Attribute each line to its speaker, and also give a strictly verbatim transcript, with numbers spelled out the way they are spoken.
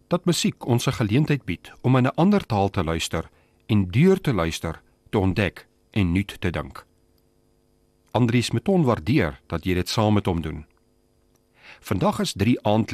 Speaker 1: dat musiek ons 'n geleentheid bied om in 'n ander taal te luister en deur te luister, te ontdek en nuut te dink. Andries Meton waardeer dat jy dit saam met hom doen. Vandag is drie aand